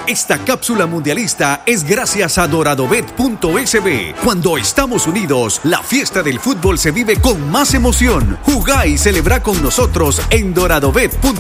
Esta cápsula mundialista es gracias a doradobet.sb. Cuando estamos unidos, la fiesta del fútbol se vive con más emoción. Jugá y celebra con nosotros en doradobet.sb.